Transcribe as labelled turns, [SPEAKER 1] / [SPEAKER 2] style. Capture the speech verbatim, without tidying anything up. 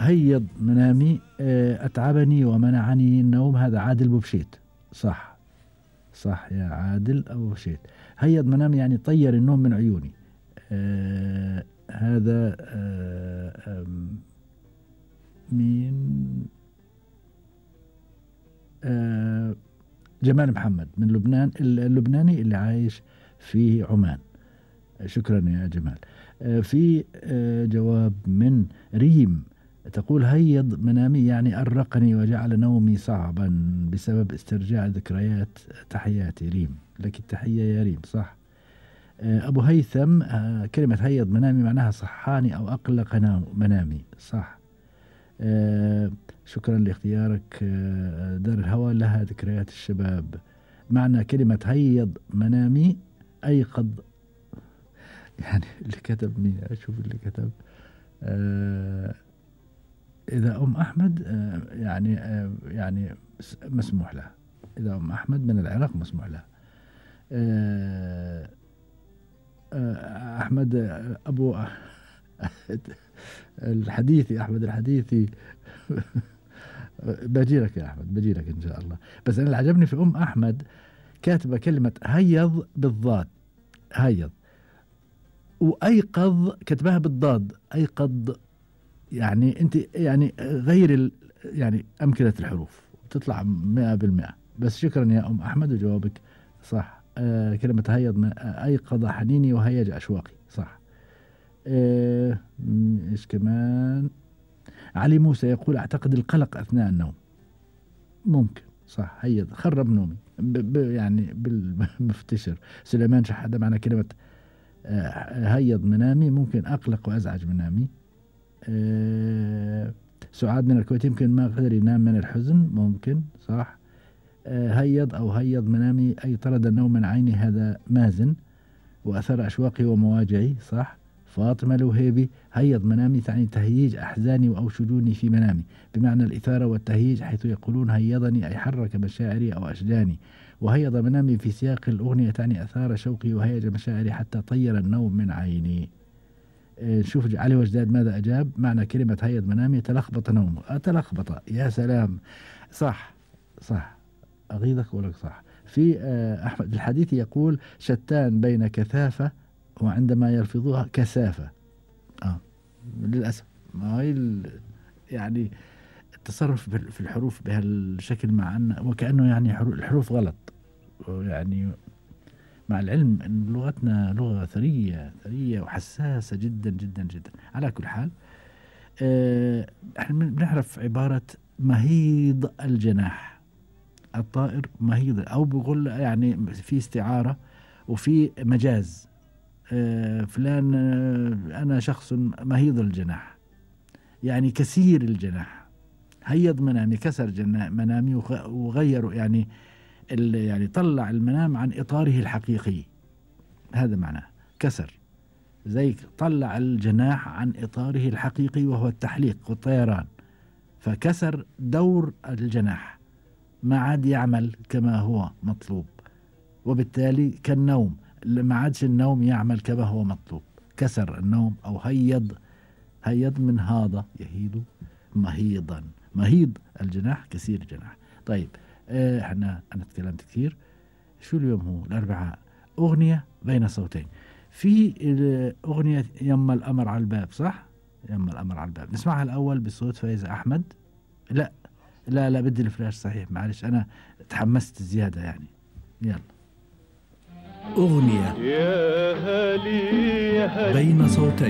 [SPEAKER 1] هيض منامي أتعبني ومنعني النوم، هذا عادل بوبشيت. صح صح يا عادل أبو بوبشيت. هيض منامي يعني طير النوم من عيوني. آه هذا آه مين؟ آه جمال محمد من لبنان، اللبناني اللي عايش في عمان. شكرا يا جمال. آه في آه جواب من ريم تقول هيض منامي يعني أرقني وجعل نومي صعبا بسبب استرجاع ذكريات. تحياتي ريم، لك التحية يا ريم. صح. آه أبو هيثم آه كلمة هيض منامي معناها صحاني أو أقلق منامي. صح. آه شكرا لاختيارك. آه دار الهوى لها ذكريات الشباب. معنى كلمة هيض منامي أيقظ. يعني اللي كتب مين؟ أشوف اللي كتب. آه إذا أم أحمد آه يعني آه يعني مسموح له. إذا أم أحمد من العراق مسموح له. آه آه أحمد أبو الحديثي، أحمد الحديثي. بجيلك يا أحمد، بجيلك إن شاء الله. بس أنا اللي عجبني في أم أحمد كاتبة كلمة هيض بالضاد، هيض، وأيقظ كتبها بالضاد، أيقظ. يعني أنت يعني غير ال يعني أمكنة الحروف تطلع مئة بالمئة. بس شكرا يا أم أحمد وجوابك صح. آه كلمة هيض أيقظ حنيني وهيج أشواقي. صح. آه إيش كمان؟ علي موسى يقول أعتقد القلق أثناء النوم. ممكن. صح. هيض خرب نومي ب ب يعني بالمفتشر. سليمان شحادة معنى كلمة آه هيض منامي ممكن أقلق وأزعج منامي. آه سعاد من الكويت يمكن ما قدر ينام من الحزن. ممكن. صح. آه هيض أو هيض منامي أي طرد النوم من عيني، هذا مازن. وأثر أشواقي ومواجعي. صح. فاطمة الوهيبي هيض منامي تعني تهييج أحزاني أو شجوني في منامي بمعنى الإثارة والتهييج، حيث يقولون هيضني أي حرك مشاعري أو أشجاني. وهيض منامي في سياق الأغنية تعني أثار شوقي وهيج مشاعري حتى طير النوم من عيني. نشوف علي وجداد ماذا أجاب. معنى كلمة هيض منامي تلخبط نومه. أتلخبط. يا سلام. صح صح. أغيظك أقولك صح. في أحمد الحديثي يقول شتان بين كثافة وعندما يلفظوها كثافة. آه للأسف ما هي يعني التصرف في الحروف بهالشكل مع أن وكأنه يعني الحروف غلط. يعني مع العلم أن لغتنا لغة ثرية ثرية وحساسة جدا جدا جدا. على كل حال آه احنا بنعرف عبارة مهيض الجناح. الطائر مهيض، أو بقول يعني في استعارة وفي مجاز. آه فلان آه أنا شخص مهيض الجناح، يعني كثير الجناح. هيض منامي كسر منامي وغيروا يعني يعني طلع المنام عن إطاره الحقيقي. هذا معناه كسر، زي طلع الجناح عن إطاره الحقيقي وهو التحليق والطيران، فكسر دور الجناح، ما عاد يعمل كما هو مطلوب، وبالتالي كالنوم ما عادش النوم يعمل كما هو مطلوب. كسر النوم أو هيض. هيض من هذا يهيض مهيضا. مهيض الجناح كثير الجناح. طيب اه احنا انا تكلمت كثير. شو اليوم هو الاربعاء؟ اغنية بين صوتين. في اغنية يما الامر على الباب. صح. يما الامر على الباب نسمعها الاول بصوت فايزة احمد. لا لا لا بدي الفلاش. صحيح معلش انا تحمست زيادة يعني. يلا.
[SPEAKER 2] اغنية
[SPEAKER 3] يا هالي يا هالي
[SPEAKER 2] بين صوتين.